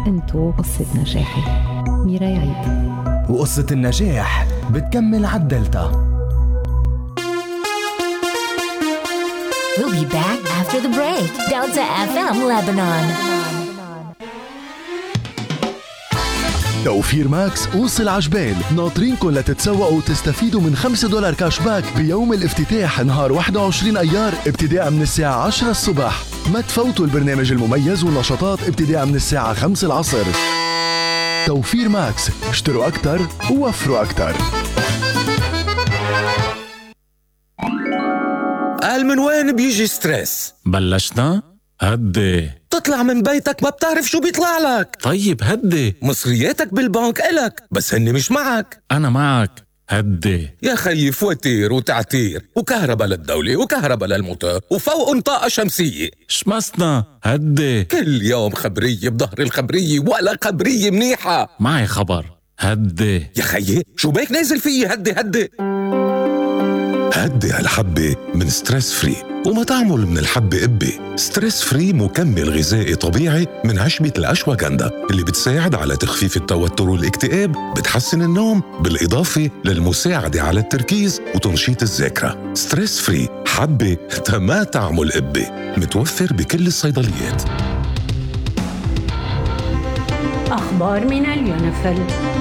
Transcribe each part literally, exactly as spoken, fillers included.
انتو قصة نجاحي. ميراي عيد. وقصة النجاح بتكمل عالدلتا. We'll be back after the break. Delta إف إم Lebanon. توفير ماكس وصل عجبال، ناطرينكم لتتسوقوا وتستفيدوا من خمسة دولار كاش باك بيوم الافتتاح نهار واحد وعشرين أيار ابتداء من الساعة عشرة الصبح. ما تفوتوا البرنامج المميز والنشاطات ابتداء من الساعة خمسة العصر. توفير ماكس، اشتروا أكتر ووفروا أكتر. قال من وين بيجي ستريس؟ بلشنا؟ هدي. تطلع من بيتك ما بتعرف شو بيطلع لك. طيب هدي. مصرياتك بالبنك إلك بس هن مش معك. أنا معك. هدي. يا خيي فواتير وتعتير وكهرباء للدولة وكهرباء للموتور وفوق طاقة شمسية. شمسنا. هدي. كل يوم خبرية بظهر الخبرية ولا خبرية منيحة. معي خبر. هدي. يا خيي شو بيك نازل فيه؟ هدي هدي هدي هالحبة من ستريس فري، وما تعمل من الحبة قبة. ستريس فري مكمل غذائي طبيعي من عشبة الأشواغندا اللي بتساعد على تخفيف التوتر والاكتئاب، بتحسن النوم، بالإضافة للمساعدة على التركيز وتنشيط الذاكرة. ستريس فري حبة ما تعمل قبة، متوفر بكل الصيدليات. أخبار من اليونفل.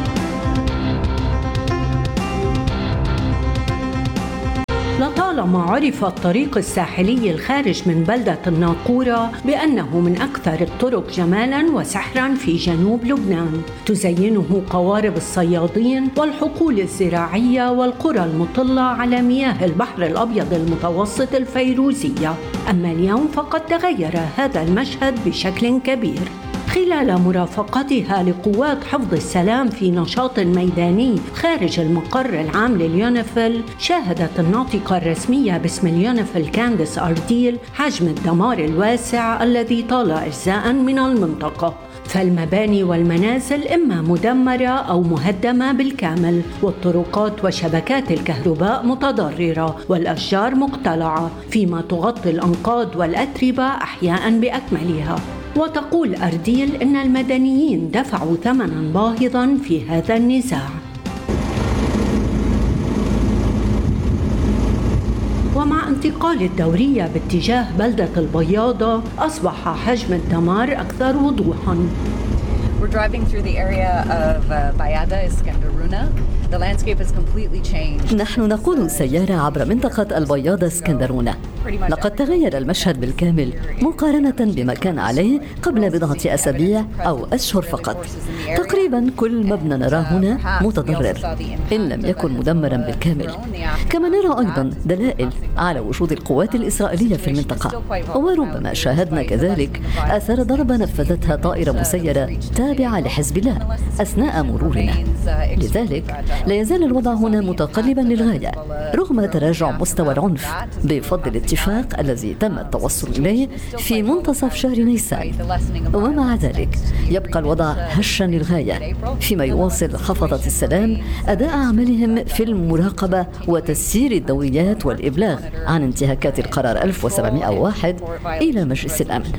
لطالما عرف الطريق الساحلي الخارج من بلدة الناقورة بأنه من أكثر الطرق جمالاً وسحراً في جنوب لبنان، تزينه قوارب الصيادين والحقول الزراعية والقرى المطلة على مياه البحر الأبيض المتوسط الفيروزية. أما اليوم فقد تغير هذا المشهد بشكل كبير خلال مرافقتها لقوات حفظ السلام في نشاط ميداني خارج المقر العام لليونفل. شاهدت الناطقة الرسمية باسم اليونفل كانديس أرديل حجم الدمار الواسع الذي طال أجزاء من المنطقة، فالمباني والمنازل إما مدمرة أو مهدمة بالكامل، والطرقات وشبكات الكهرباء متضررة، والأشجار مقتلعة، فيما تغطي الأنقاض والأتربة أحياء بأكملها. وتقول أرديل إن المدنيين دفعوا ثمناً باهظاً في هذا النزاع. ومع انتقال الدورية باتجاه بلدة البياضة أصبح حجم الدمار أكثر وضوحاً. We're driving through the area of uh, Bayada Iskenderuna. The landscape has completely changed. نحن نقود السيارة عبر منطقة البياضة اسكندرونة. لقد تغير المشهد بالكامل مقارنة بما كان عليه قبل بضعة أسابيع أو أشهر فقط. تقريبا كل مبنى نراه هنا متضرر إن لم يكن مدمرا بالكامل. كما نرى أيضا دلائل على وجود القوات الإسرائيلية في المنطقة، وربما شاهدنا كذلك أثر ضربة نفذتها طائرة مسيرة تابعة لحزب الله أثناء مرورنا. لذلك لا يزال الوضع هنا متقلبا للغاية رغم تراجع مستوى العنف بفضل الاتفاق الذي تم التوصل إليه في منتصف شهر نيسان. ومع ذلك يبقى الوضع هشا للغاية، فيما يواصل حفظة السلام أداء عملهم في المراقبة وتسيير الدوريات والإبلاغ عن انتهاكات القرار ألف وسبعمائة وواحد إلى مجلس الأمن.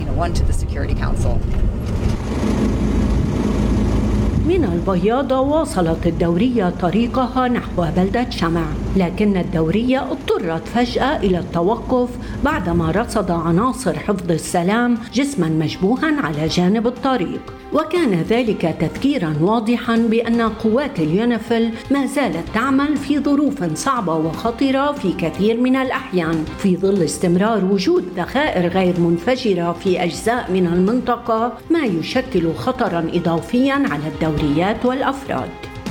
من البياضة واصلت الدورية طريقها نحو بلدة شمع، لكن الدورية اضطرت فجأة إلى التوقف بعدما رصد عناصر حفظ السلام جسما مشبوها على جانب الطريق. وكان ذلك تذكيرا واضحا بأن قوات اليونفل ما زالت تعمل في ظروف صعبة وخطرة في كثير من الأحيان، في ظل استمرار وجود ذخائر غير منفجرة في أجزاء من المنطقة، ما يشكل خطرا إضافيا على الدوريات والأفراد.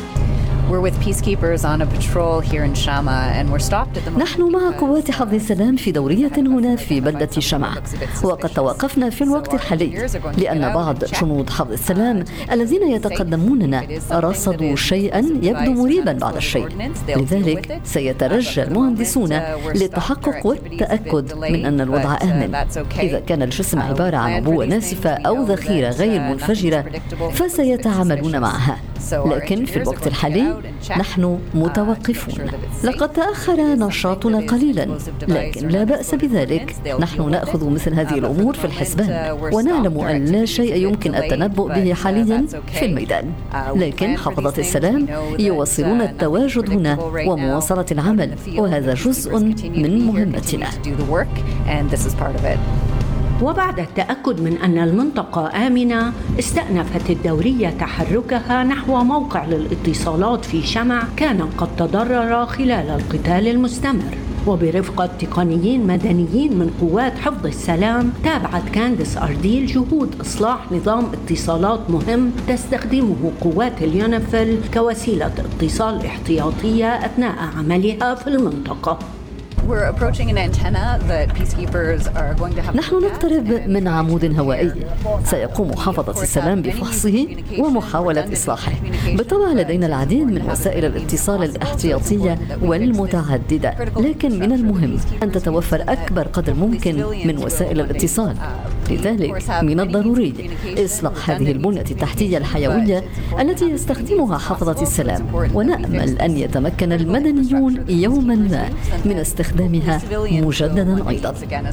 نحن مع قوات حفظ السلام في دورية هنا في بلدة شمع، وقد توقفنا في الوقت الحالي لأن بعض جنود حفظ السلام الذين يتقدموننا رصدوا شيئا يبدو مريبا بعض الشيء. لذلك سيترجى المهندسون للتحقق والتأكد من أن الوضع آمن. إذا كان الجسم عبارة عن عبوة ناسفة أو ذخيرة غير منفجرة فسيتعاملون معها، لكن في الوقت الحالي نحن متوقفون. لقد تأخر نشاطنا قليلا، لكن لا بأس بذلك. نحن نأخذ مثل هذه الأمور في الحسبان، ونعلم أن لا شيء يمكن التنبؤ به حاليا في الميدان، لكن حفظة السلام يواصلون التواجد هنا ومواصلة العمل، وهذا جزء من مهمتنا. وبعد التأكد من أن المنطقة آمنة، استأنفت الدورية تحركها نحو موقع للاتصالات في شمع كان قد تضرر خلال القتال المستمر. وبرفقة تقنيين مدنيين من قوات حفظ السلام، تابعت كانديس أرديل جهود إصلاح نظام اتصالات مهم تستخدمه قوات اليونيفيل كوسيلة اتصال احتياطية أثناء عملها في المنطقة. نحن نقترب من عمود هوائي سيقوم حفظة السلام بفحصه ومحاولة إصلاحه. بالطبع لدينا العديد من وسائل الاتصال الاحتياطية والمتعددة، لكن من المهم أن تتوفر أكبر قدر ممكن من وسائل الاتصال. لذلك من الضروري إصلاح هذه البنية التحتية الحيوية التي يستخدمها حفظة السلام، ونأمل أن يتمكن المدنيون يوما ما من استخدامها مجددا أيضا.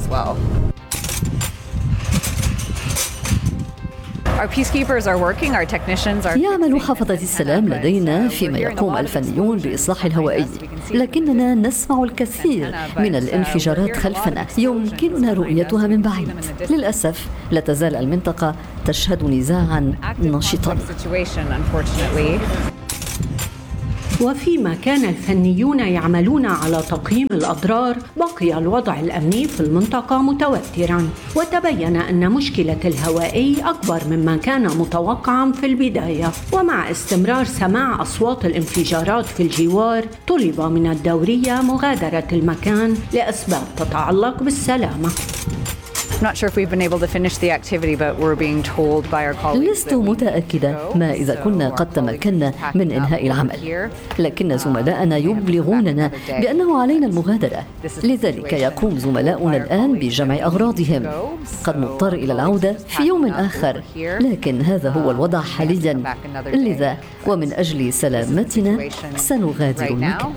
يعمل حفظة السلام لدينا فيما يقوم الفنيون بإصلاح الهوائي، لكننا نسمع الكثير من الانفجارات خلفنا يمكننا رؤيتها من بعيد. للأسف لا تزال المنطقة تشهد نزاعا نشطا. وفيما كان الفنيون يعملون على تقييم الأضرار، بقي الوضع الأمني في المنطقة متوتراً، وتبين أن مشكلة الهوائي أكبر مما كان متوقعاً في البداية. ومع استمرار سماع أصوات الانفجارات في الجوار، طلب من الدورية مغادرة المكان لأسباب تتعلق بالسلامة. لست متأكدة ما إذا كنا قد تمكنا من إنهاء العمل، لكن زملائنا يبلغوننا بأنه علينا المغادرة. لذلك يقوم زملاؤنا الآن بجمع أغراضهم. قد نضطر إلى العودة في يوم آخر، لكن هذا هو الوضع حاليا. لذا ومن أجل سلامتنا سنغادر المكان.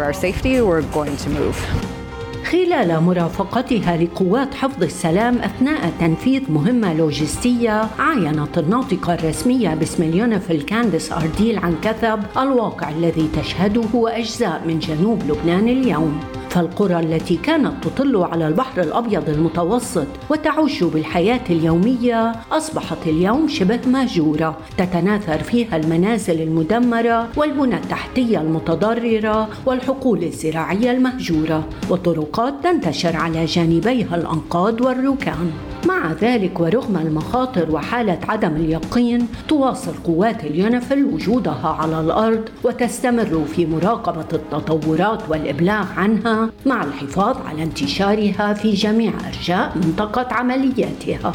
خلال مرافقتها لقوات حفظ السلام أثناء تنفيذ مهمة لوجستية، عاينت الناطقة الرسمية باسم اليونيفيل كانديس أرديل عن كثب الواقع الذي تشهده أجزاء من جنوب لبنان اليوم. فالقرى التي كانت تطل على البحر الأبيض المتوسط وتعيش بالحياة اليومية أصبحت اليوم شبه مهجورة، تتناثر فيها المنازل المدمرة والبنى التحتية المتضررة والحقول الزراعية المهجورة، وطرقات تنتشر على جانبيها الأنقاض والركام. مع ذلك ورغم المخاطر وحالة عدم اليقين، تواصل قوات اليونيفيل وجودها على الأرض وتستمر في مراقبة التطورات والإبلاغ عنها مع الحفاظ على انتشارها في جميع أرجاء منطقة عملياتها.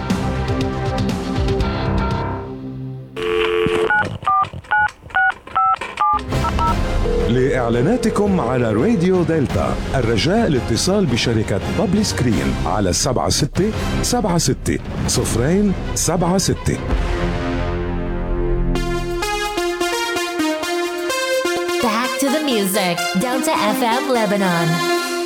لإعلاناتكم على راديو دلتا الرجاء الاتصال بشركة بابلي سكرين على سبعة ستة سبعة ستة صفرين سبعة ستة. Back to the music. Delta إف إم Lebanon.